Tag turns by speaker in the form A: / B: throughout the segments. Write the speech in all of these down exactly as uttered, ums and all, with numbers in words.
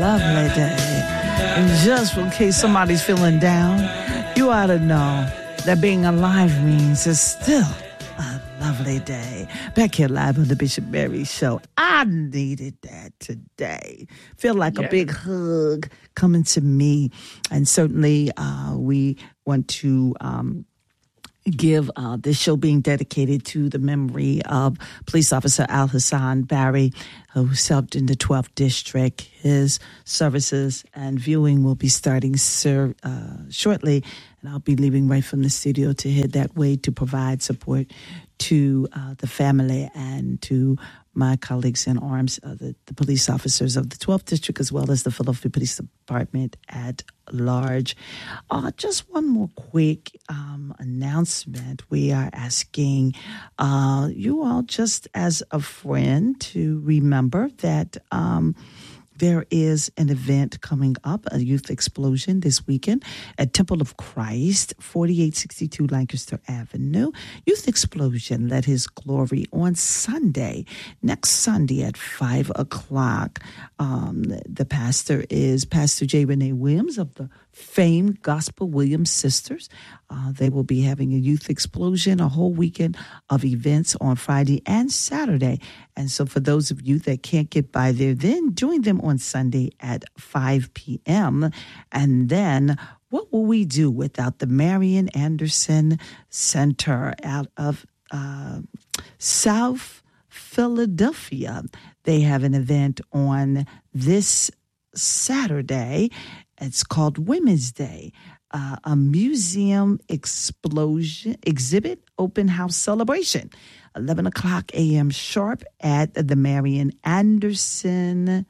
A: lovely day. And just in case somebody's feeling down, you ought to know that being alive means it's still a lovely day. Back here live on the Bishop Mary Show. I needed that today. Feel like yeah. a big hug coming to me. And certainly uh, we want to... Um, give uh, this show being dedicated to the memory of police officer Al Hassan Barry, who served in the twelfth District. His services and viewing will be starting ser- uh, shortly, and I'll be leaving right from the studio to head that way to provide support to uh, the family and to my colleagues in arms, uh, the, the police officers of the twelfth District, as well as the Philadelphia Police Department at large. Uh, just one more quick um, announcement. We are asking uh, you all, just as a friend, to remember that um, there is an event coming up, a youth explosion this weekend at Temple of Christ, forty-eight sixty-two Lancaster Avenue. Youth explosion, let his glory, on Sunday, next Sunday at five o'clock. Um, the, the pastor is Pastor J. Renee Williams of the famed Gospel Williams Sisters. Uh, they will be having a youth explosion, a whole weekend of events on Friday and Saturday. And so for those of you that can't get by there, then join them on Sunday at five p.m. And then what will we do without the Marian Anderson Center out of uh, South Philadelphia? They have an event on this Saturday. It's called Women's Day, uh, a museum explosion exhibit open house celebration, eleven o'clock a.m. sharp at the Marian Anderson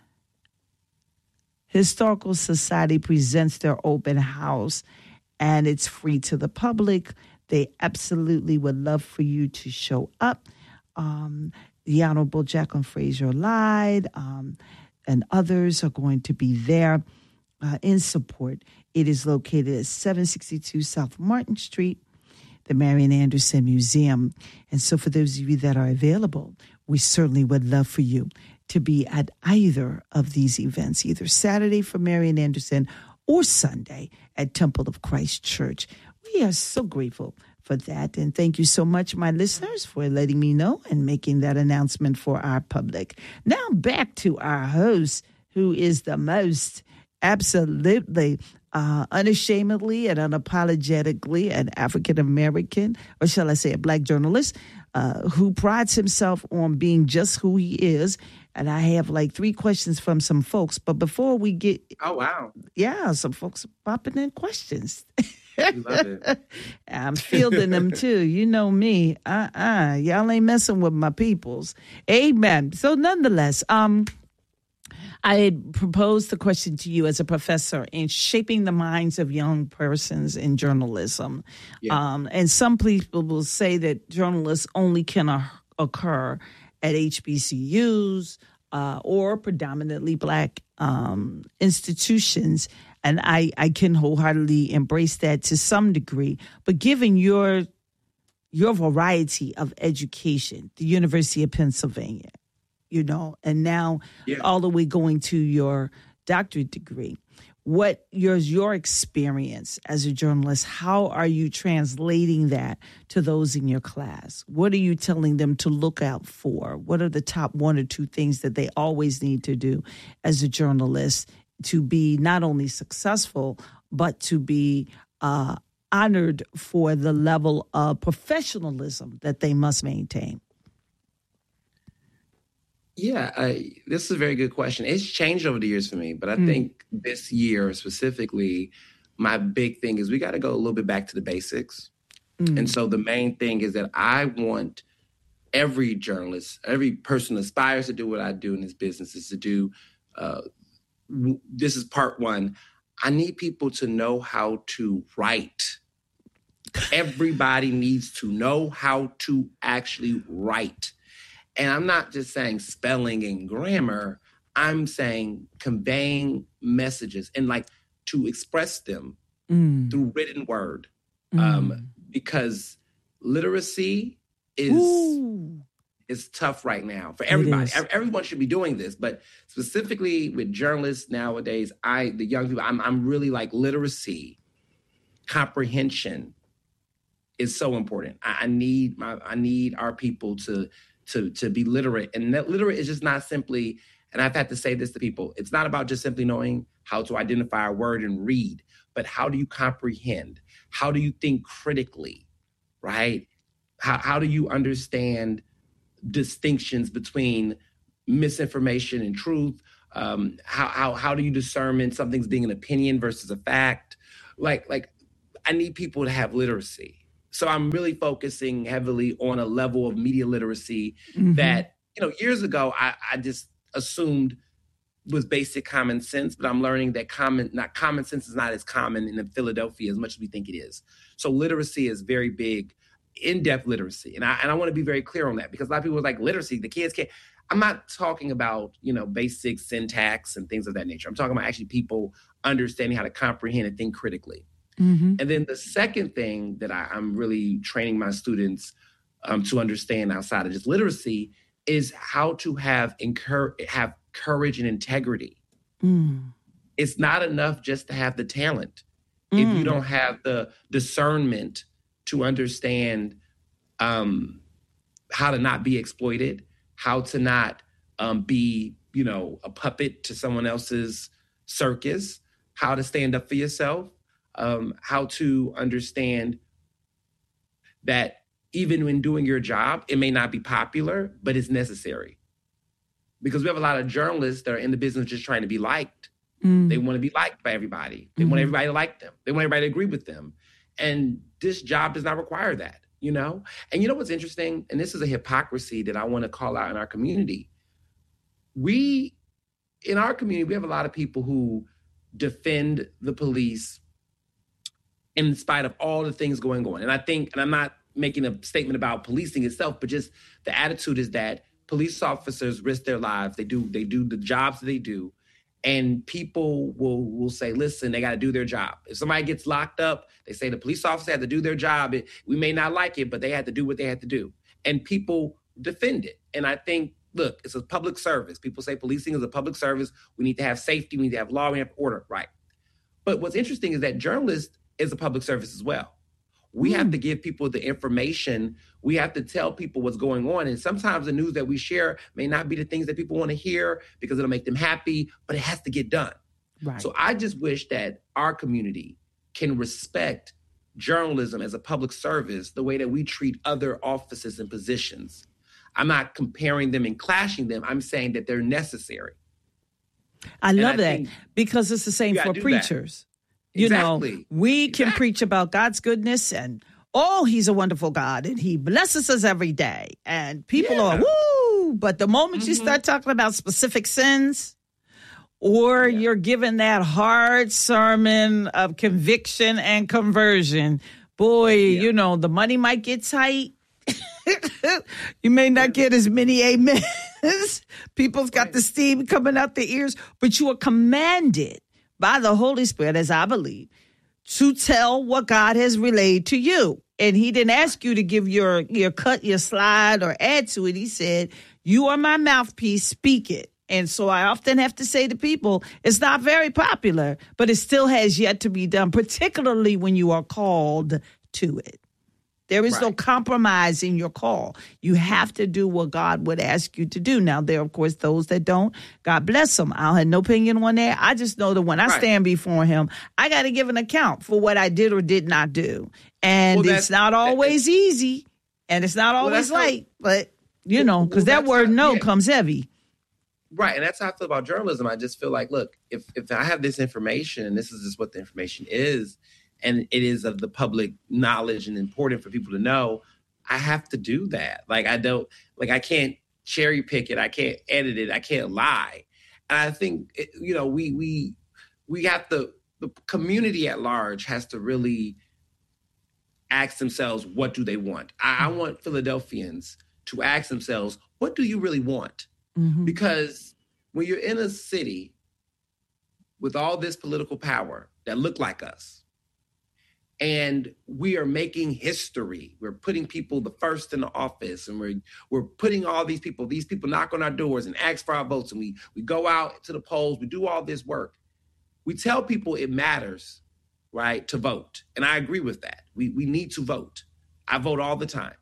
A: Historical Society presents their open house, and it's free to the public. They absolutely would love for you to show up. Um, the Honorable Jacqueline Fraser Lyde um, and others are going to be there. Uh, in support. It is located at seven sixty-two South Martin Street, the Marian Anderson Museum. And so for those of you that are available, we certainly would love for you to be at either of these events, either Saturday for Marian Anderson or Sunday at Temple of Christ Church. We are so grateful for that. And thank you so much, my listeners, for letting me know and making that announcement for our public. Now back to our host, who is the most absolutely, uh, unashamedly and unapologetically an African-American, or shall I say a black journalist, uh, who prides himself on being just who he is. And I have like three questions from some folks. But before we get...
B: Oh, wow.
A: Yeah, some folks are popping in questions.
B: Love it.
A: I'm fielding them too. You know me. Uh-uh. Y'all ain't messing with my peoples. Amen. So nonetheless, um... I had proposed the question to you as a professor in shaping the minds of young persons in journalism. Yeah. Um, and some people will say that journalists only can uh, occur at H B C Us uh, or predominantly black um, institutions. And I, I can wholeheartedly embrace that to some degree. But given your your variety of education, the University of Pennsylvania, you know, and now yeah. all the way going to your doctorate degree. What is your experience as a journalist? How are you translating that to those in your class? What are you telling them to look out for? What are the top one or two things that they always need to do as a journalist to be not only successful, but to be uh, honored for the level of professionalism that they must maintain?
B: Yeah, I, this is a very good question. It's changed over the years for me, but I mm. think this year specifically, my big thing is we got to go a little bit back to the basics. Mm. And so the main thing is that I want every journalist, every person who aspires to do what I do in this business is to do, uh, this is part one. I need people to know how to write. Everybody needs to know how to actually write. And I'm not just saying spelling and grammar. I'm saying conveying messages and like to express them mm. through written word. Mm. Um, because literacy is Ooh. is tough right now for everybody.
A: is.
B: Everyone should be doing this, but specifically with journalists nowadays, I, the young people, I'm, I'm really like literacy, comprehension is so important. I, I need my, I need our people to, to, to be literate, and that literate is just not simply, and I've had to say this to people, it's not about just simply knowing how to identify a word and read, but how do you comprehend? How do you think critically, right? How, how do you understand distinctions between misinformation and truth? Um, how, how, how do you discern something's being an opinion versus a fact? Like, like I need people to have literacy. So I'm really focusing heavily on a level of media literacy mm-hmm. that, you know, years ago, I, I just assumed was basic common sense, but I'm learning that common, not common sense is not as common in Philadelphia as much as we think it is. So literacy is very big, in-depth literacy. And I, and I want to be very clear on that, because a lot of people are like, literacy, the kids can't. I'm not talking about, you know, basic syntax and things of that nature. I'm talking about actually people understanding how to comprehend and think critically. Mm-hmm. And then the second thing that I, I'm really training my students um, to understand outside of just literacy is how to have incur- have courage and integrity. Mm. It's not enough just to have the talent. Mm. If you don't have the discernment to understand um, how to not be exploited, how to not um, be, you know, a puppet to someone else's circus, how to stand up for yourself, um, how to understand that even when doing your job, it may not be popular, but it's necessary. Because we have a lot of journalists that are in the business just trying to be liked. Mm. They want to be liked by everybody. They mm-hmm. want everybody to like them. They want everybody to agree with them. And this job does not require that, you know? And you know what's interesting? And this is a hypocrisy that I want to call out in our community. We, in our community, we have a lot of people who defend the police in spite of all the things going on. And I think, and I'm not making a statement about policing itself, but just the attitude is that police officers risk their lives. They do, they do the jobs that they do. And people will, will say, listen, they got to do their job. If somebody gets locked up, they say the police officer had to do their job. It, we may not like it, but they had to do what they had to do. And people defend it. And I think, look, it's a public service. People say policing is a public service. We need to have safety. We need to have law. We have order. Right. But what's interesting is that journalists is a public service as well. We mm. have to give people the information. We have to tell people what's going on. And sometimes the news that we share may not be the things that people want to hear because it'll make them happy, but it has to get done. Right. So I just wish that our community can respect journalism as a public service the way that we treat other offices and positions. I'm not comparing them and clashing them. I'm saying that they're necessary.
A: I and love I that because it's the same for preachers. That. You exactly. know, we can exactly. preach about God's goodness and, oh, he's a wonderful God and he blesses us every day. And people yeah. are, woo! But the moment mm-hmm. you start talking about specific sins or yeah. you're given that hard sermon of conviction and conversion, boy, yeah. you know, the money might get tight. You may not get as many amens. People's got right. the steam coming out their ears, but you are commanded by the Holy Spirit, as I believe, to tell what God has relayed to you. And he didn't ask you to give your, your cut, your slide, or add to it. He said, you are my mouthpiece, speak it. And so I often have to say to people, it's not very popular, but it still has yet to be done, particularly when you are called to it. There is right. no compromise in your call. You have to do what God would ask you to do. Now, there are, of course, those that don't. God bless them. I have no opinion on that. I just know that when I right. stand before him, I got to give an account for what I did or did not do. And well, it's not always easy, and it's not always well, light, how, but, you know, because well, that word how, no yeah. comes heavy.
B: Right, and that's how I feel about journalism. I just feel like, look, if if I have this information, and this is just what the information is, and it is of the public knowledge and important for people to know, I have to do that. Like, I don't, like, I can't cherry pick it. I can't edit it. I can't lie. And I think, it, you know, we, we, we have to, the community at large has to really ask themselves, what do they want? I, I want Philadelphians to ask themselves, what do you really want? Mm-hmm. Because when you're in a city with all this political power that look like us, And we are making history. We're putting people the first in the office, and we're we're putting all these people, these people knock on our doors and ask for our votes, and we we go out to the polls, we do all this work. We tell people it matters, right, to vote. And I agree with that. We we need to vote. I vote all the time.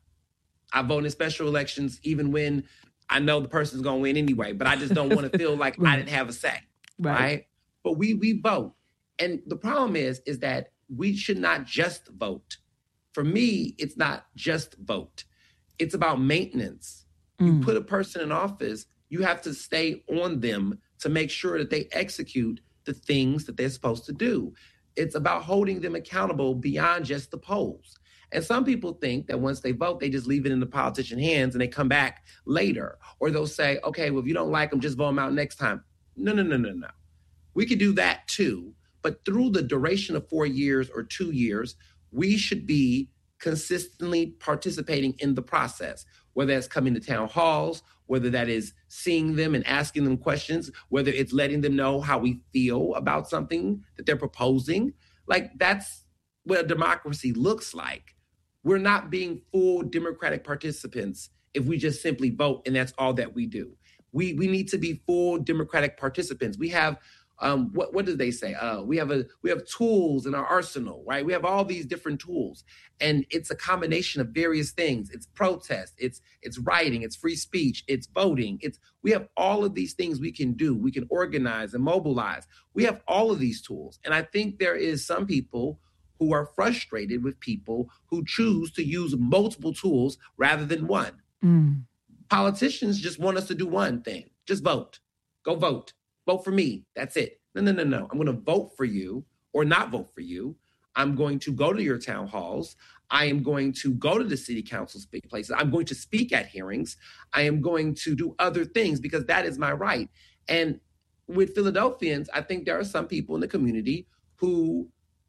B: I vote in special elections, even when I know the person's going to win anyway, but I just don't want to feel like right. I didn't have a say, right. right? But we we vote. And the problem is, is that we should not just vote. For me, it's not just vote. It's about maintenance. Mm. You put a person in office, you have to stay on them to make sure that they execute the things that they're supposed to do. It's about holding them accountable beyond just the polls. And some people think that once they vote, they just leave it in the politician's hands and they come back later. Or they'll say, okay, well, if you don't like them, just vote them out next time. No, no, no, no, no. We could do that too. But through the duration of four years or two years, we should be consistently participating in the process, whether that's coming to town halls, whether that is seeing them and asking them questions, whether it's letting them know how we feel about something that they're proposing. Like, that's what a democracy looks like. We're not being full democratic participants if we just simply vote and that's all that we do. We we need to be full democratic participants. We have Um, what what did they say? Uh, we have a we have tools in our arsenal, right? We have all these different tools, and it's a combination of various things. It's protest, it's it's writing, it's free speech, it's voting. It's we have all of these things we can do. We can organize and mobilize. We have all of these tools, and I think there is some people who are frustrated with people who choose to use multiple tools rather than one. Mm. Politicians just want us to do one thing: just vote, go vote. Vote for me. That's it. No, no, no, no. I'm going to vote for you or not vote for you. I'm going to go to your town halls. I am going to go to the city council places. I'm going to speak at hearings. I am going to do other things because that is my right. And with Philadelphians, I think there are some people in the community who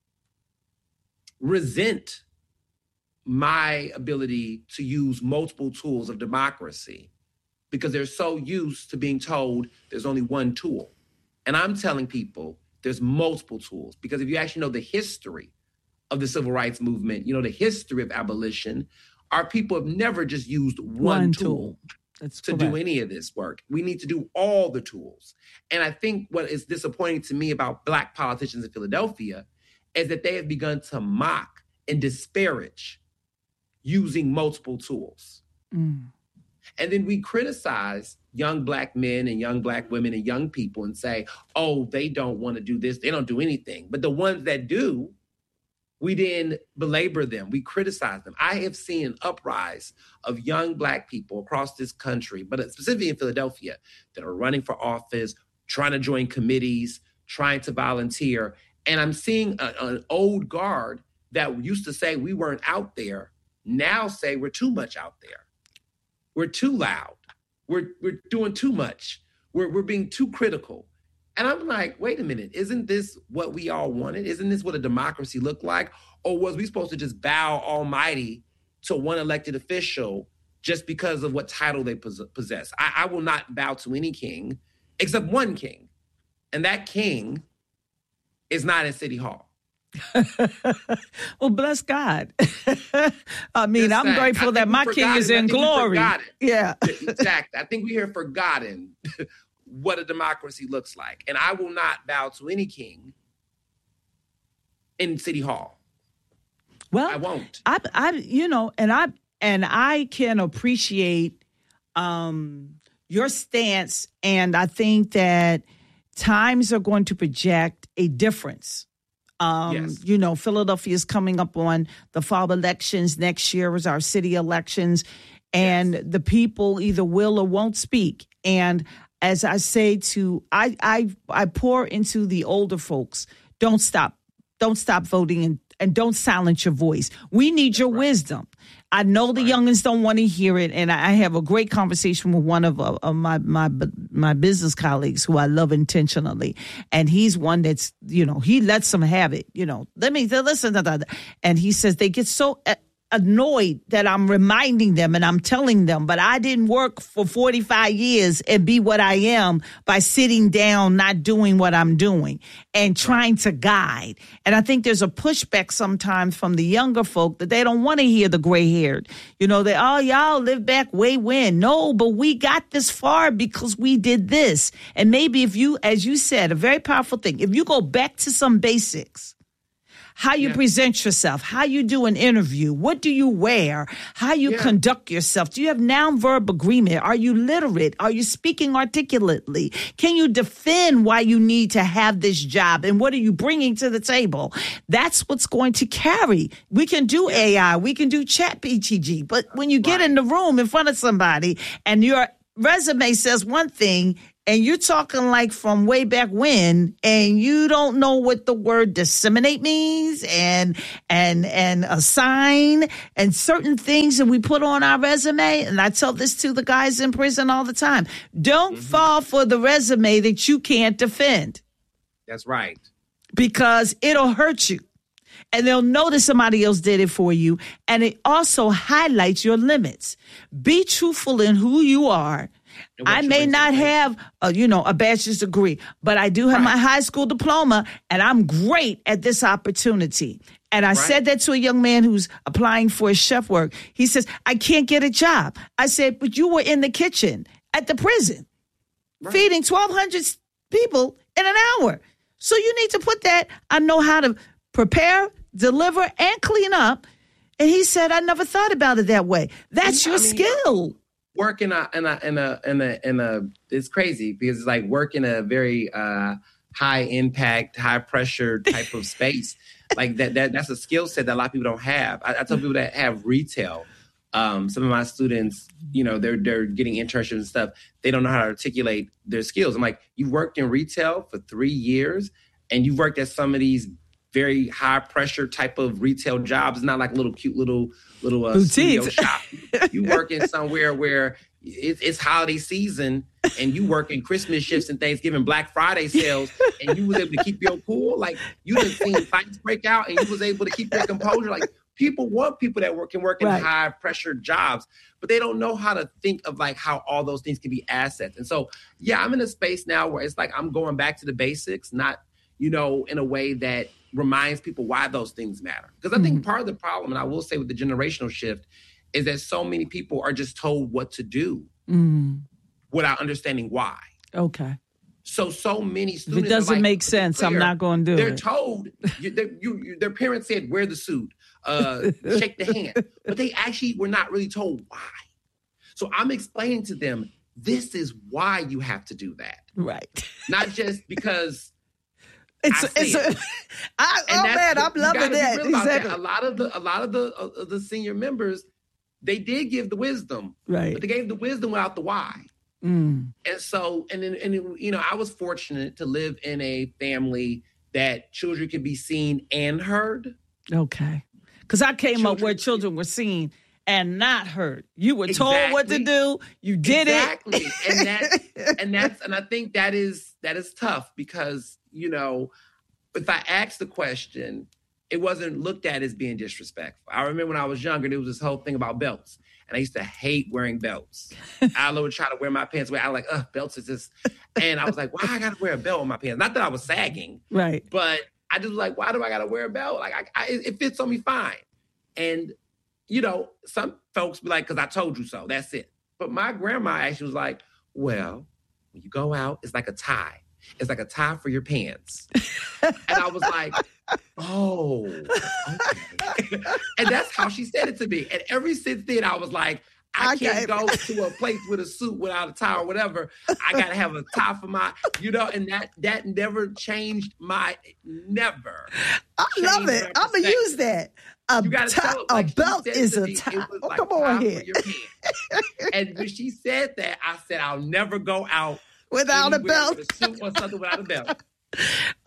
B: resent my ability to use multiple tools of democracy, because they're so used to being told there's only one tool. And I'm telling people there's multiple tools, because if you actually know the history of the civil rights movement, you know, the history of abolition, our people have never just used one, one tool, tool. That's to correct. Do any of this work. We need to do all the tools. And I think what is disappointing to me about Black politicians in Philadelphia is that they have begun to mock and disparage using multiple tools. Mm. And then we criticize young Black men and young Black women and young people and say, oh, they don't want to do this. They don't do anything. But the ones that do, we then belabor them. We criticize them. I have seen an uprise of young Black people across this country, but specifically in Philadelphia, that are running for office, trying to join committees, trying to volunteer. And I'm seeing a, an old guard that used to say we weren't out there, now say we're too much out there. We're too loud. We're we're doing too much. We're we're being too critical. And I'm like, wait a minute, isn't this what we all wanted? Isn't this what a democracy looked like? Or was we supposed to just bow almighty to one elected official just because of what title they possess? I, I will not bow to any king except one king. And that king is not in City Hall.
A: Well, bless God. I mean, Just I'm saying. grateful that my king is in glory. Yeah.
B: Exactly. I think we have forgotten what a democracy looks like. And I will not bow to any king in City Hall.
A: Well,
B: I won't.
A: I, I, you know, and I, and I can appreciate um, your stance. And I think that times are going to project a difference. Um, yes. You know, Philadelphia is coming up on the fall elections. Next year is our city elections, and yes. the people either will or won't speak. And as I say to, I, I, I pour into the older folks, don't stop, don't stop voting, and, and don't silence your voice. We need your right. wisdom. I know the right. youngins don't want to hear it, and I have a great conversation with one of, uh, of my my my business colleagues who I love intentionally, and he's one that's, you know, he lets them have it. You know, let me listen to that, and he says they get so annoyed that I'm reminding them and I'm telling them, but I didn't work for forty-five years and be what I am by sitting down, not doing what I'm doing and trying to guide. And I think there's a pushback sometimes from the younger folk that they don't want to hear the gray haired. You know, they, oh, y'all live back way when. No, but we got this far because we did this. And maybe if you, as you said, a very powerful thing, if you go back to some basics, how you yeah. present yourself, how you do an interview, what do you wear, how you yeah. conduct yourself. Do you have nonverbal agreement? Are you literate? Are you speaking articulately? Can you defend why you need to have this job? And what are you bringing to the table? That's what's going to carry. We can do A I. We can do Chat P T G. But when you get right. in the room in front of somebody and your resume says one thing, and you're talking like from way back when, and you don't know what the word disseminate means and and and assign and certain things that we put on our resume. And I tell this to the guys in prison all the time. Don't mm-hmm. fall for the resume that you can't defend.
B: That's right.
A: Because it'll hurt you. And they'll notice somebody else did it for you. And it also highlights your limits. Be truthful in who you are. I may not have, a, you know, a bachelor's degree, but I do have right. my high school diploma, and I'm great at this opportunity. And I right. said that to a young man who's applying for his chef work. He says, I can't get a job. I said, but you were in the kitchen at the prison right. feeding twelve hundred people in an hour. So you need to put that, I know how to prepare, deliver, and clean up. And he said, I never thought about it that way. That's your I mean, skill.
B: Work in a, in a, in a, in a, in a, it's crazy because it's like work in a very uh, high impact, high pressure type of space. Like that, that, that's a skill set that a lot of people don't have. I, I tell people that have retail. Um, some of my students, you know, they're, they're getting internships and stuff. They don't know how to articulate their skills. I'm like, you've worked in retail for three years and you've worked at some of these very high pressure type of retail jobs. It's not like a little cute little little uh, studio shop. You work in somewhere where it's, it's holiday season and you work in Christmas shifts and Thanksgiving, Black Friday sales, and you was able to keep your cool. Like you done seen fights break out and you was able to keep your composure. Like people want people that work can work in right. high pressure jobs, but they don't know how to think of like how all those things can be assets. And so, yeah, I'm in a space now where it's like I'm going back to the basics, not, you know, in a way that reminds people why those things matter. Because I think mm. part of the problem, and I will say with the generational shift, is that so many people are just told what to do mm. without understanding why.
A: Okay.
B: So, so many students
A: if it doesn't
B: like,
A: make sense, clear, I'm not going to do
B: they're
A: it.
B: They're told, you, they're, you, you, their parents said, wear the suit, uh, shake the hand. But they actually were not really told why. So I'm explaining to them, this is why you have to do that.
A: Right.
B: Not just because...
A: It's, it's a, I, oh man, I'm loving that. Exactly.
B: that. A lot of the, a lot of the, uh, the senior members, they did give the wisdom,
A: right?
B: But they gave the wisdom without the why. Mm. And so, and then, and it, you know, I was fortunate to live in a family that children could be seen and heard.
A: Okay, because I came children, up where children were seen and not heard. You were exactly. told what to do. You did
B: exactly.
A: it.
B: Exactly, and that, and that's, and I think that is that is tough because. You know, if I asked the question, it wasn't looked at as being disrespectful. I remember when I was younger, there was this whole thing about belts. And I used to hate wearing belts. I would try to wear my pants where I was like, ugh, belts is just... And I was like, why I got to wear a belt on my pants? Not that I was sagging.
A: Right.
B: But I just was like, why do I got to wear a belt? Like, I, I, it fits on me fine. And, you know, some folks be like, because I told you so. That's it. But my grandma actually was like, well, when you go out, it's like a tie. It's like a tie for your pants. And I was like, oh, okay. And that's how she said it to me. And ever since then, I was like, I okay. can't go to a place with a suit without a tie or whatever. I got to have a tie for my, you know, and that that never changed my, never.
A: I love it. I'm going to use that. A, tie, it, like a belt is a tie. Oh, like come on here.
B: And when she said that, I said, I'll never go out
A: without a belt.
B: With a suit or something without a belt.
A: Oh, man.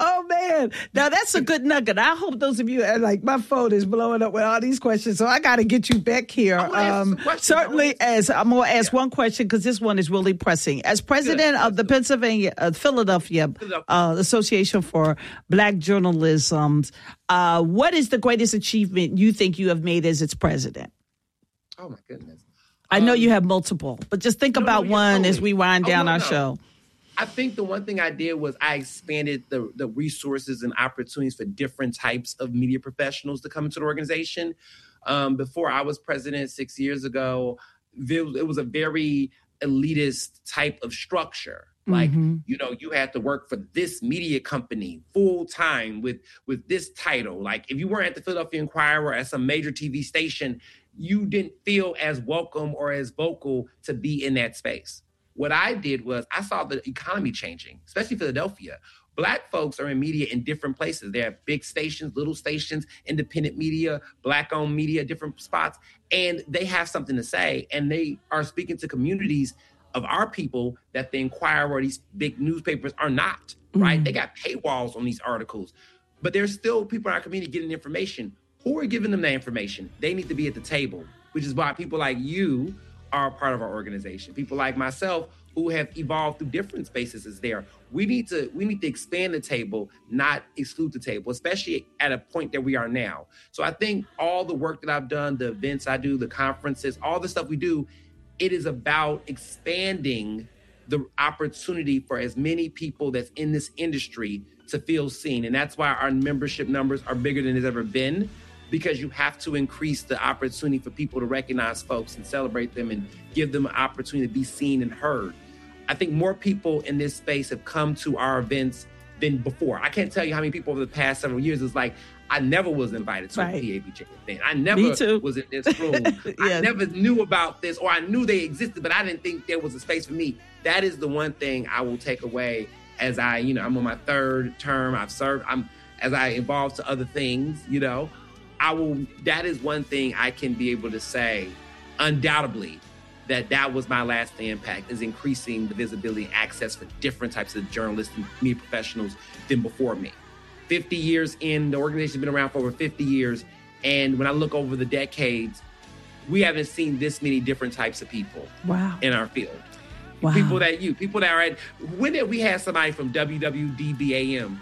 A: man. Now, that's a good nugget. I hope those of you, are like, my phone is blowing up with all these questions, so I got to get you back here. Um, certainly, as I'm going to ask yeah. one question, because this one is really pressing. As president good. of the Pennsylvania, uh, Philadelphia, Philadelphia. Uh, Association for Black Journalism, uh, what is the greatest achievement you think you have made as its president?
B: Oh, my goodness.
A: I know um, you have multiple, but just think no, about no, one totally. as we wind down oh, no, our no. show.
B: I think the one thing I did was I expanded the, the resources and opportunities for different types of media professionals to come into the organization. Um, before I was president six years ago, it was a very elitist type of structure. Like, mm-hmm. you know, you had to work for this media company full time with, with this title. Like, if you weren't at the Philadelphia Inquirer or at some major T V station, you didn't feel as welcome or as vocal to be in that space. What I did was I saw the economy changing, especially Philadelphia. Black folks are in media in different places. They have big stations, little stations, independent media, Black-owned media, different spots, and they have something to say. And they are speaking to communities of our people that the Inquirer or these big newspapers are not, right? Mm-hmm. They got paywalls on these articles, but there's still people in our community getting information. Who are giving them that information? They need to be at the table, which is why people like you are a part of our organization. People like myself who have evolved through different spaces is there. We need to we need to expand the table, not exclude the table, especially at a point that we are now. So I think all the work that I've done, the events I do, the conferences, all the stuff we do, it is about expanding the opportunity for as many people that's in this industry to feel seen. And that's why our membership numbers are bigger than it's ever been, because you have to increase the opportunity for people to recognize folks and celebrate them and give them an opportunity to be seen and heard. I think more people in this space have come to our events than before. I can't tell you how many people over the past several years is like, I never was invited to right. a P A B J event. I never was in this room. Yes. I never knew about this, or I knew they existed, but I didn't think there was a space for me. That is the one thing I will take away as I, you know, I'm on my third term. I've served, I'm as I evolve to other things, you know, I will, that is one thing I can be able to say undoubtedly that that was my last impact, is increasing the visibility and access for different types of journalists and media professionals than before me. fifty years in, the organization's been around for over fifty years. And when I look over the decades, we haven't seen this many different types of people wow. in our field. Wow. People that you, people that are at, when did we have somebody from W W D B A M?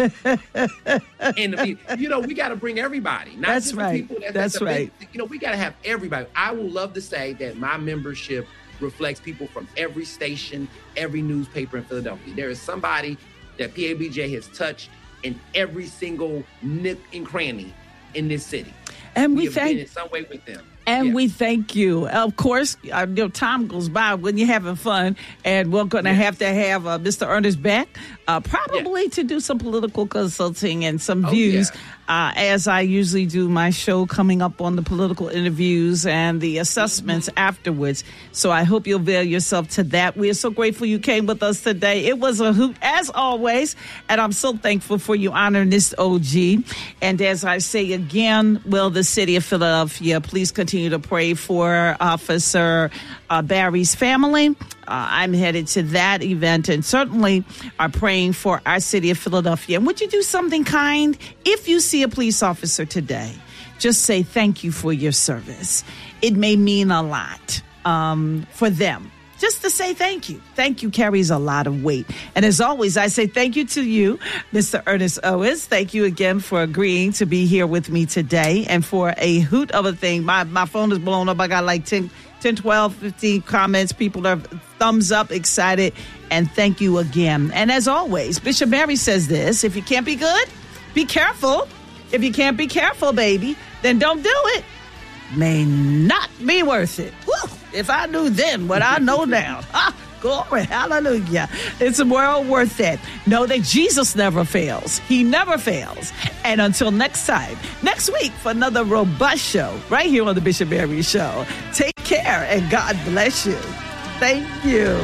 B: And, you know, we got to bring everybody. Not
A: that's
B: just
A: right.
B: People that,
A: that's, that's right.
B: Big, you know, we got to have everybody. I will love to say that my membership reflects people from every station, every newspaper in Philadelphia. There is somebody that P A B J has touched in every single nook and cranny in this city.
A: And we,
B: we have
A: thank
B: been in some way with them.
A: And
B: yeah.
A: we thank you. Of course, uh, you know, time goes by when you're having fun, and we're going to yes. have to have uh, Mister Ernest back, uh, probably yes. to do some political consulting and some
B: oh,
A: views,
B: yeah.
A: uh, as I usually do my show coming up on the political interviews and the assessments mm-hmm. afterwards. So I hope you'll avail yourself to that. We are so grateful you came with us today. It was a hoot, as always, and I'm so thankful for you honoring this O G. And as I say again, will the city of Philadelphia please continue to pray for Officer uh, Barry's family. Uh, I'm headed to that event, and certainly are praying for our city of Philadelphia. And would you do something kind? If you see a police officer today, just say thank you for your service. It may mean a lot um, for them. Just to say thank you. Thank you carries a lot of weight. And as always, I say thank you to you, Mister Ernest Owens. Thank you again for agreeing to be here with me today. And for a hoot of a thing, my, my phone is blown up. I got like ten, ten, twelve, fifteen comments. People are thumbs up, excited. And thank you again. And as always, Bishop Mary says this: if you can't be good, be careful. If you can't be careful, baby, then don't do it. May not be worth it. Woo! If I knew then what I know now. Ah, glory, hallelujah. It's well worth it. Know that Jesus never fails. He never fails. And until next time, next week for another robust show right here on the Bishop Mary Show. Take care and God bless you. Thank you.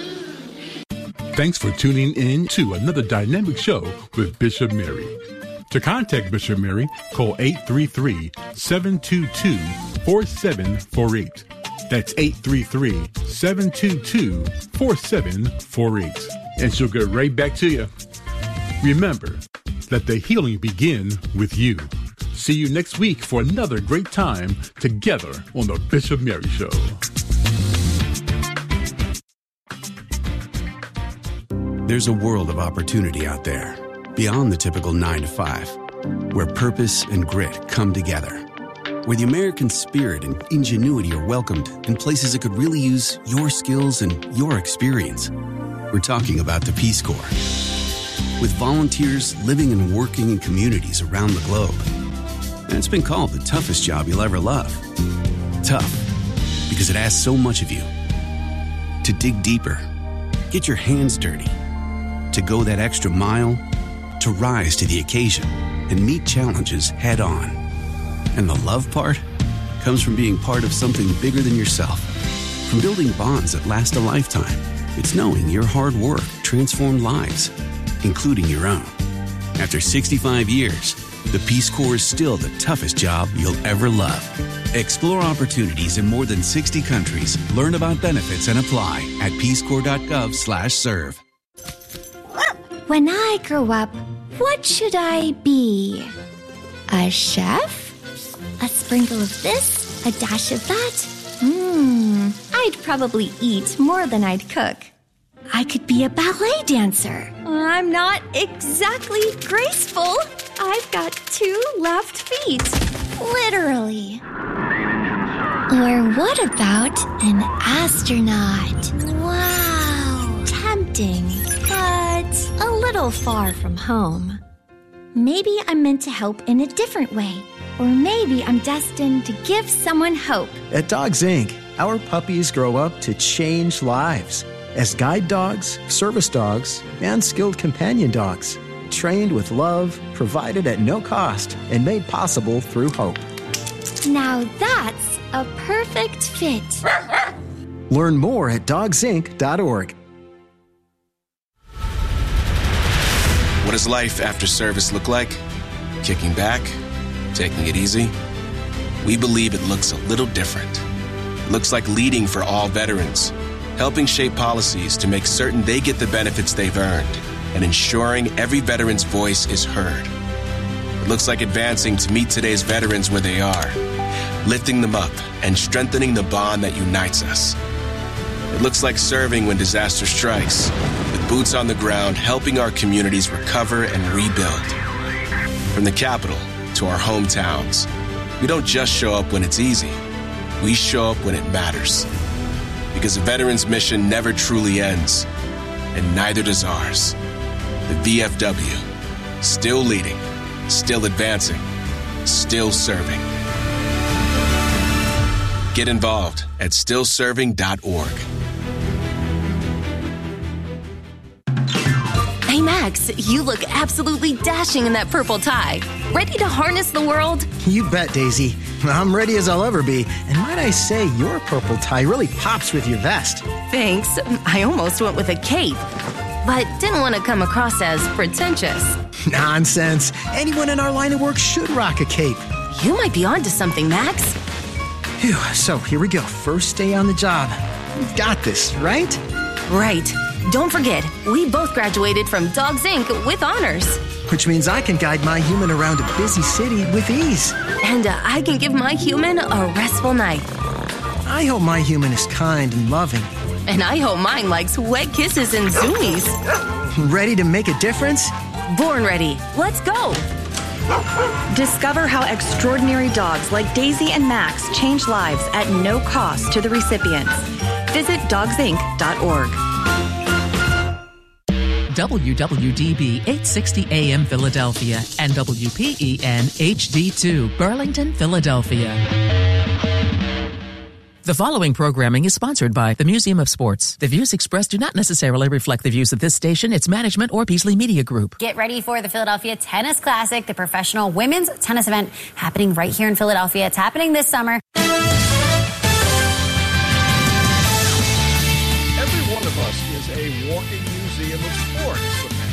C: Thanks for tuning in to another dynamic show with Bishop Mary. To contact Bishop Mary, call eight three three, seven two two, four seven four eight. That's eight three three, seven two two, four seven four eight. And she'll get right back to you. Remember, let the healing begin with you. See you next week for another great time together on the Bishop Mary Show.
D: There's a world of opportunity out there, beyond the typical nine to five, where purpose and grit come together, where the American spirit and ingenuity are welcomed in places that could really use your skills and your experience. We're talking about the Peace Corps. With volunteers living and working in communities around the globe. And it's been called the toughest job you'll ever love. Tough, because it asks so much of you. To dig deeper, get your hands dirty, to go that extra mile, to rise to the occasion and meet challenges head on. And the love part comes from being part of something bigger than yourself. From building bonds that last a lifetime. It's knowing your hard work transformed lives, including your own. After sixty-five years, the Peace Corps is still the toughest job you'll ever love. Explore opportunities in more than sixty countries. Learn about benefits and apply at peacecorps.gov slash serve.
E: When I grow up, what should I be? A chef? A sprinkle of this? A dash of that? Mmm, I'd probably eat more than I'd cook. I could be a ballet dancer. I'm not exactly graceful. I've got two left feet. Literally. Or what about an astronaut? Wow. Tempting, but a little far from home. Maybe I'm meant to help in a different way. Or maybe I'm destined to give someone hope.
F: At Dogs Incorporated, our puppies grow up to change lives as guide dogs, service dogs, and skilled companion dogs. Trained with love, provided at no cost, and made possible through hope.
E: Now that's a perfect fit.
F: Learn more at dogs inc dot org.
G: What does life after service look like? Kicking back? Taking it easy? We believe it looks a little different. It looks like leading for all veterans, helping shape policies to make certain they get the benefits they've earned, and ensuring every veteran's voice is heard. It looks like advancing to meet today's veterans where they are, lifting them up and strengthening the bond that unites us. It looks like serving when disaster strikes, with boots on the ground helping our communities recover and rebuild. From the Capitol to our hometowns, we don't just show up when it's easy. We show up when it matters. Because a veteran's mission never truly ends, and neither does ours. The V F W, still leading, still advancing, still serving. Get involved at still serving dot org.
H: Hey Max, you look absolutely dashing in that purple tie. Ready to harness the world?
F: You bet, Daisy. I'm ready as I'll ever be. And might I say, your purple tie really pops with your vest.
H: Thanks. I almost went with a cape, but didn't want to come across as pretentious.
F: Nonsense. Anyone in our line of work should rock a cape.
H: You might be onto something, Max.
F: Phew, so here we go. First day on the job. We've got this, right?
H: Right. Don't forget, we both graduated from Dogs Incorporated with honors.
F: Which means I can guide my human around a busy city with ease.
H: And uh, I can give my human a restful night.
F: I hope my human is kind and loving.
H: And I hope mine likes wet kisses and zoomies.
F: Ready to make a difference?
H: Born ready. Let's go.
I: Discover how extraordinary dogs like Daisy and Max change lives at no cost to the recipients. Visit dogs inc dot org.
J: W W D B eight sixty A M Philadelphia and W P E N H D two Burlington, Philadelphia. The following programming is sponsored by the Museum of Sports. The views expressed do not necessarily reflect the views of this station, its management, or Beasley Media Group.
K: Get ready for the Philadelphia Tennis Classic, the professional women's tennis event happening right here in Philadelphia. It's happening this summer.
L: Every one of us is a walking museum of sports. The first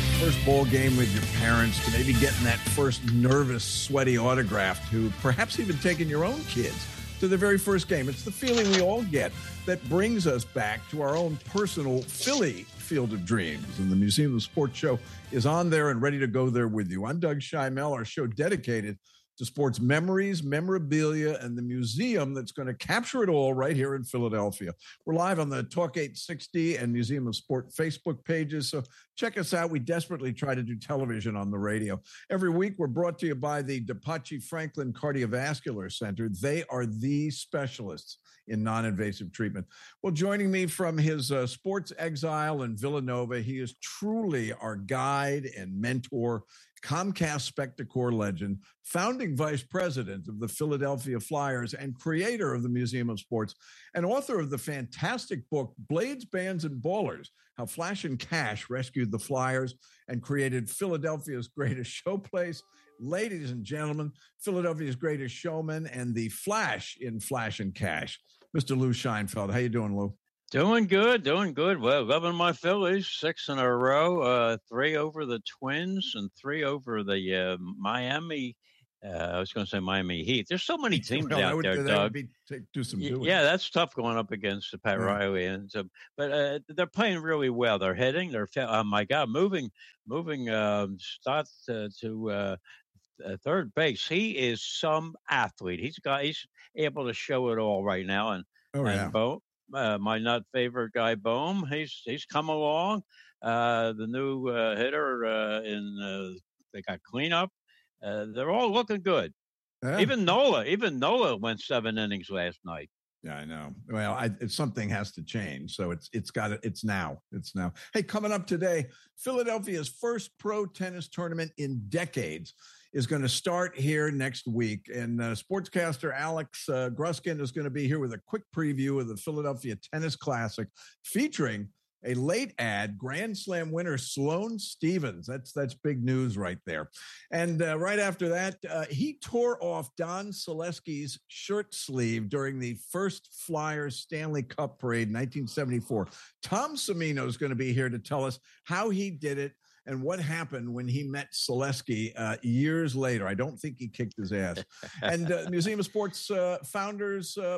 L: ball game with your parents, to maybe getting that first nervous, sweaty autograph, to perhaps even taking your own kids to the very first game. It's the feeling we all get that brings us back to our own personal Philly Field of Dreams. And the Museum of Sports show is on there and ready to go there with you. I'm Doug Schimel, our show dedicated to sports memories, memorabilia, and the museum that's going to capture it all right here in Philadelphia. We're live on the Talk eight sixty and Museum of Sport Facebook pages, so check us out. We desperately try to do television on the radio. Every week, we're brought to you by the DePace Franklin Cardiovascular Center. They are the specialists in non-invasive treatment. Well, joining me from his uh, sports exile in Villanova, he is truly our guide and mentor, Comcast Spectacor legend, founding vice president of the Philadelphia Flyers and creator of the Museum of Sports, and author of the fantastic book, Blades, Bands, and Ballers, How Flash and Cash Rescued the Flyers and Created Philadelphia's Greatest Showplace. Ladies and gentlemen, Philadelphia's Greatest Showman and the Flash in Flash and Cash, Mister Lou Scheinfeld. How you doing, Lou?
M: Doing good, doing good. Well, loving my Phillies, six in a row, uh, three over the Twins and three over the uh, Miami. Uh, I was going to say Miami Heat. There's so many teams well, out would, there, Doug.
L: Be, take, do some doing.
M: Yeah, that's tough going up against the Pat yeah. Riley, and so, but uh, they're playing really well. They're hitting. They're oh my God, moving, moving. Um, Stott to, to uh, uh, third base. He is some athlete. He's got. He's able to show it all right now, and
L: oh
M: and
L: yeah.
M: Bo, Uh, my not favorite guy, Bohm, he's he's come along. Uh, the new uh, hitter uh, in uh, they got cleanup. Uh, they're all looking good.
L: Yeah.
M: Even Nola, even Nola went seven innings last night.
L: Yeah, I know. Well, I, it, something has to change, so it's it's got it. It's now. It's now. Hey, coming up today, Philadelphia's first pro tennis tournament in decades is going to start here next week. And uh, sportscaster Alex uh, Gruskin is going to be here with a quick preview of the Philadelphia Tennis Classic featuring a late ad Grand Slam winner Sloane Stevens. That's that's big news right there. And uh, right after that, uh, he tore off Don Selesky's shirt sleeve during the first Flyers Stanley Cup parade in nineteen seventy-four. Tom Semino is going to be here to tell us how he did it and what happened when he met Selesky uh, years later. I don't think he kicked his ass. And uh, Museum of Sports uh, founders uh,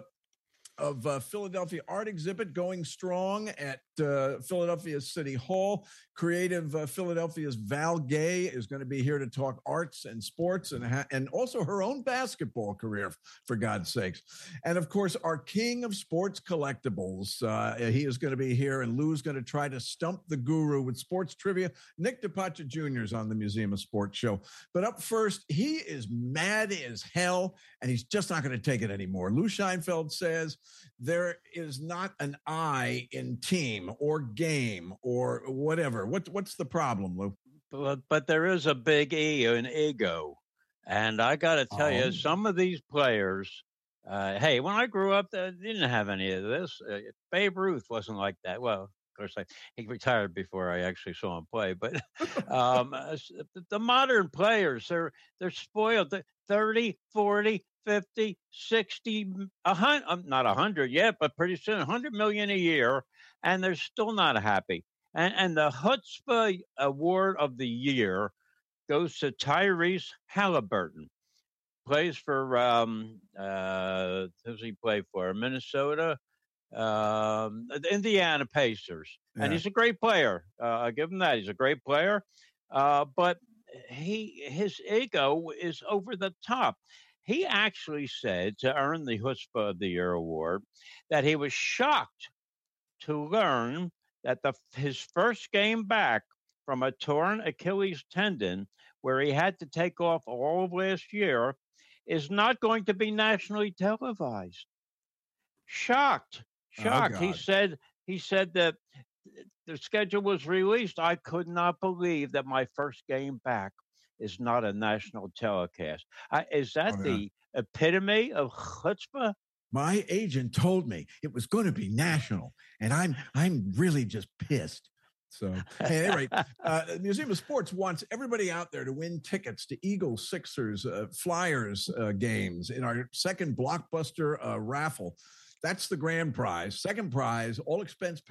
L: of uh, Philadelphia Art Exhibit going strong at uh, Philadelphia City Hall. Creative uh, Philadelphia's Val Gay is going to be here to talk arts and sports and ha- and also her own basketball career, for God's sakes. And, of course, our king of sports collectibles. Uh, he is going to be here, and Lou's going to try to stump the guru with sports trivia. Nick DePace Junior is on the Museum of Sports show. But up first, he is mad as hell, and he's just not going to take it anymore. Lou Scheinfeld says there is not an I in team or game or whatever. What, what's the problem, Lou?
M: But, but there is a big E in ego. And I got to tell oh. you, some of these players, uh, hey, when I grew up, they didn't have any of this. Uh, Babe Ruth wasn't like that. Well, of course, I, he retired before I actually saw him play. But um, the modern players, they're, they're spoiled. thirty, forty, fifty, sixty, a hundred, um, not a hundred yet, but pretty soon, a hundred million a year, and they're still not happy. And and the Chutzpah Award of the Year goes to Tyrese Halliburton. Plays for, um, uh, who's he play for? Minnesota, um, the Indiana Pacers. Yeah. And he's a great player. Uh, I give him that. He's a great player. Uh, but he his ego is over the top. He actually said, to earn the Chutzpah of the Year award, that he was shocked to learn that the his first game back from a torn Achilles tendon, where he had to take off all of last year, is not going to be nationally televised. Shocked, shocked. Oh, he said he said that the schedule was released. I could not believe that my first game back is not a national telecast. Uh, is that oh, yeah. the epitome of chutzpah?
L: My agent told me it was going to be national, and I'm I'm really just pissed. So, hey, at any rate, uh, the Museum of Sports wants everybody out there to win tickets to Eagles, Sixers, uh, Flyers uh, games in our second blockbuster uh, raffle. That's the grand prize. Second prize, all expense paid,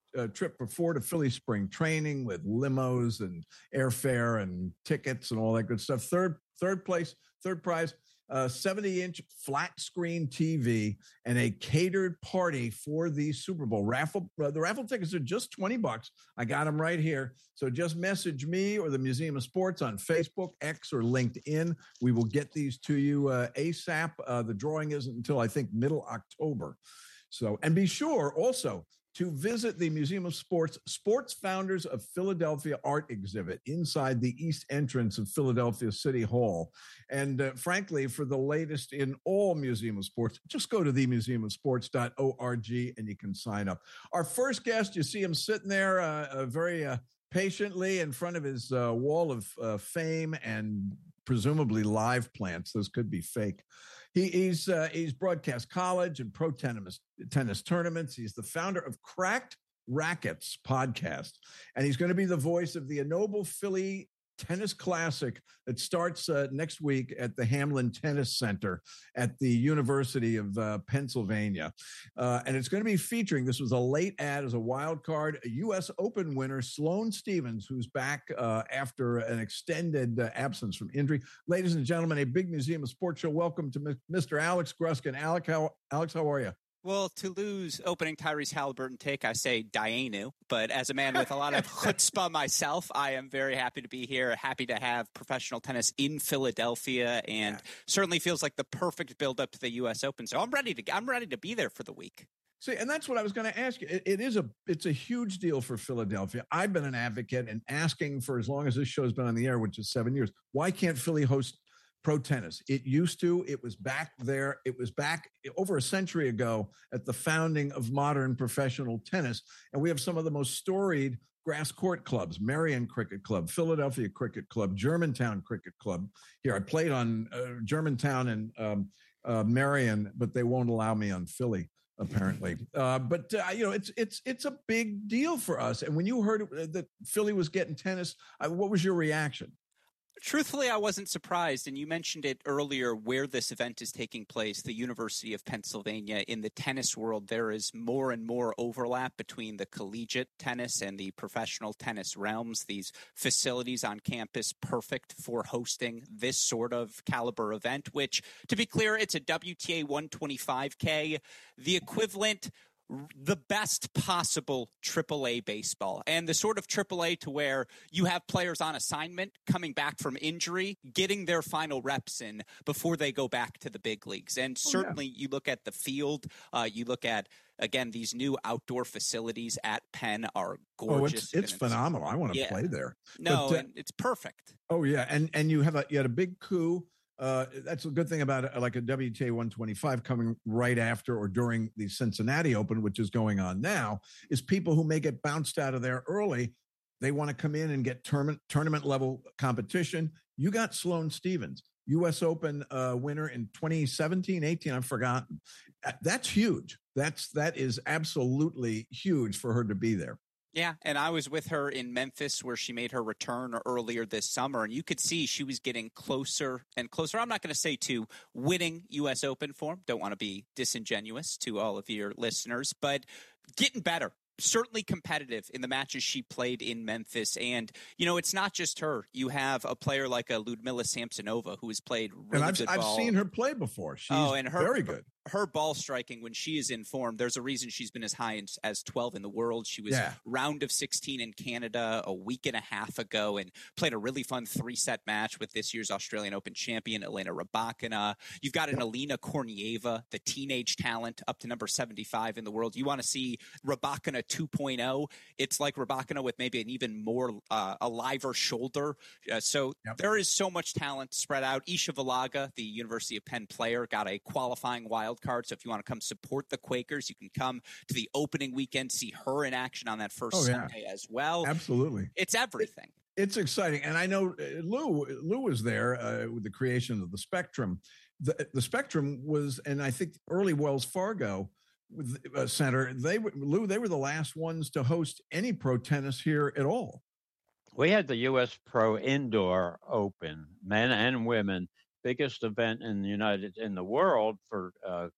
L: uh, trip before to Philly spring training with limos and airfare and tickets and all that good stuff. Third, third place, third prize, uh, seventy inch flat screen T V and a catered party for the Super Bowl raffle. Uh, the raffle tickets are just twenty bucks. I got them right here. So just message me or the Museum of Sports on Facebook, X, or LinkedIn. We will get these to you uh, ASAP. Uh, the drawing isn't until I think middle October. So, and be sure also to visit the Museum of Sports Sports Founders of Philadelphia art exhibit inside the east entrance of Philadelphia City Hall. And uh, frankly, for the latest in all Museum of Sports, just go to the museum of sports dot org and you can sign up. Our first guest, you see him sitting there uh, uh, very uh, patiently in front of his uh, wall of uh, fame and presumably live plants. Those could be fake. He, he's uh, he's broadcast college and pro tennis tennis tournaments. He's the founder of Cracked Rackets podcast, and he's going to be the voice of the Ennoble Philly Tennis Classic that starts uh, next week at the Hamlin Tennis Center at the University of uh, Pennsylvania. Uh, and it's going to be featuring, this was a late ad as a wild card, a U S Open winner, Sloane Stephens, who's back uh, after an extended uh, absence from injury. Ladies and gentlemen, a big Museum of Sports show. Welcome to Mister Alex Gruskin. Alex, how, Alex, how are you?
N: Well, to lose opening Tyrese Halliburton take, I say Dianu. But as a man with a lot of chutzpah myself, I am very happy to be here, happy to have professional tennis in Philadelphia, and yeah. certainly feels like the perfect build-up to the U S Open. So I'm ready to I'm ready to be there for the week.
L: See, and that's what I was going to ask you. It, it is a it's a huge deal for Philadelphia. I've been an advocate and asking for as long as this show's been on the air, which is seven years. Why can't Philly host pro tennis? It used to. It was back there. It was back over a century ago at the founding of modern professional tennis. And we have some of the most storied grass court clubs: Marion Cricket Club, Philadelphia Cricket Club, Germantown Cricket Club. Here, I played on uh, Germantown and um, uh, Marion, but they won't allow me on Philly, apparently. Uh, but uh, you know, it's it's it's a big deal for us. And when you heard that Philly was getting tennis, uh, what was your reaction?
N: Truthfully, I wasn't surprised, and you mentioned it earlier where this event is taking place, the University of Pennsylvania. In the tennis world, there is more and more overlap between the collegiate tennis and the professional tennis realms. These facilities on campus perfect for hosting this sort of caliber event, which, to be clear, it's a W T A one twenty-five K, the equivalent the best possible triple A baseball, and the sort of triple A to where you have players on assignment coming back from injury, getting their final reps in before they go back to the big leagues. And certainly oh, yeah. you look at the field, uh, you look at, again, these new outdoor facilities at Penn are gorgeous.
L: Oh, it's, it's phenomenal. I want to
N: yeah.
L: play there.
N: No,
L: but, uh,
N: and it's perfect.
L: Oh yeah. And, and you have a, you had a big coup. Uh, that's a good thing about it, like a W T A one twenty-five coming right after or during the Cincinnati Open, which is going on now, is people who may get bounced out of there early. They want to come in and get tournament tournament level competition. You got Sloane Stephens, U S Open uh, winner in twenty seventeen, eighteen. I've forgotten. That's huge. That's that is absolutely huge for her to be there.
N: Yeah, and I was with her in Memphis where she made her return earlier this summer, and you could see she was getting closer and closer. I'm not going to say to winning U S Open form. Don't want to be disingenuous to all of your listeners, but getting better. Certainly competitive in the matches she played in Memphis. And, you know, it's not just her. You have a player like a Ludmila Samsonova who has played really
L: and I've,
N: good
L: I've
N: ball.
L: seen her play before. She's
N: oh, and her,
L: very good.
N: Her ball striking when she is in form, there's a reason she's been as high as twelve in the world. She was
L: yeah.
N: round of sixteen in Canada a week and a half ago and played a really fun three-set match with this year's Australian Open champion, Elena Rybakina. You've got an yep. Elena Kornieva, the teenage talent, up to number seventy-five in the world. You want to see Rybakina two point oh. It's like Rybakina with maybe an even more uh, aliver shoulder. Uh, so yep. there is so much talent spread out. Isha Valaga, the University of Penn player, got a qualifying wild card. So if you want to come support the Quakers, you can come to the opening weekend, see her in action on that first oh, yeah. Sunday as well.
L: Absolutely.
N: It's everything.
L: It, it's exciting. And I know uh, Lou, Lou was there uh, with the creation of the Spectrum. The, the Spectrum was, and I think early Wells Fargo uh, Center, they were, Lou, they were the last ones to host any pro tennis here at all.
M: We had the U S Pro Indoor Open, men and women, biggest event in the United in the world for uh,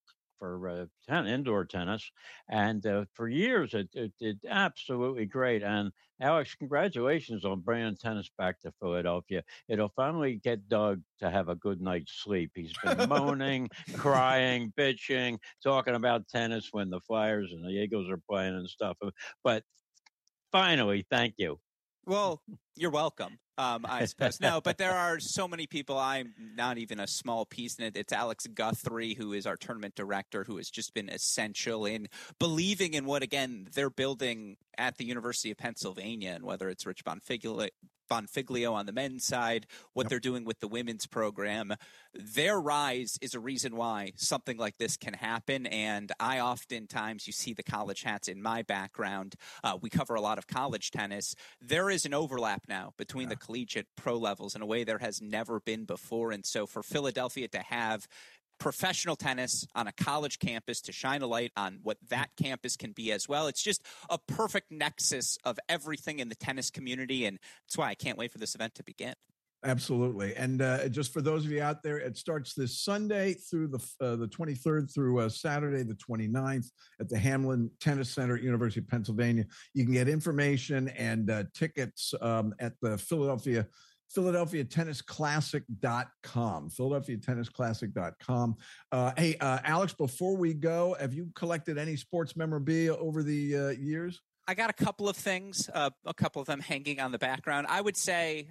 M: for uh, ten, indoor tennis. And uh, for years, it, it did absolutely great. And Alex, congratulations on bringing tennis back to Philadelphia. It'll finally get Doug to have a good night's sleep. He's been moaning, crying, bitching, talking about tennis when the Flyers and the Eagles are playing and stuff. But finally, thank you.
N: Well, you're welcome. Um, I suppose. No, but there are so many people. I'm not even a small piece in it. It's Alex Guthrie, who is our tournament director, who has just been essential in believing in what, again, they're building at the University of Pennsylvania, and whether it's Rich Bonfiglio, Bonfiglio on the men's side, what yep. they're doing with the women's program. Their rise is a reason why something like this can happen. And I oftentimes, you see the college hats in my background. Uh, we cover a lot of college tennis. There is an overlap now between yeah. the collegiate pro levels in a way there has never been before. And so for Philadelphia to have professional tennis on a college campus, to shine a light on what that campus can be as well, it's just a perfect nexus of everything in the tennis community, and that's why I can't wait for this event to begin.
L: Absolutely. And uh, just for those of you out there, it starts this Sunday through the uh, the twenty-third through uh, Saturday the twenty-ninth at the Hamlin Tennis Center at University of Pennsylvania. You can get information and uh, tickets um, at the Philadelphia Philadelphia Tennis Classic dot com. Philadelphia Tennis Classic dot com. Uh, hey, uh, Alex, before we go, have you collected any sports memorabilia over the uh, years?
N: I got a couple of things, uh, a couple of them hanging on the background. I would say